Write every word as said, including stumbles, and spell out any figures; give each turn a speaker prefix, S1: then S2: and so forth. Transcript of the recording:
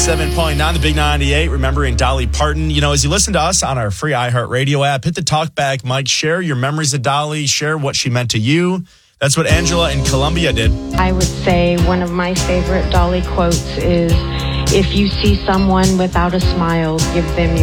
S1: ninety-seven point nine, the Big ninety-eight, remembering Dolly Parton. You know, as you listen to us on our free iHeartRadio app, hit the talkback mic, share your memories of Dolly, share what she meant to you. That's what Angela in Columbia did.
S2: I would say one of my favorite Dolly quotes is, if you see someone without a smile, give them your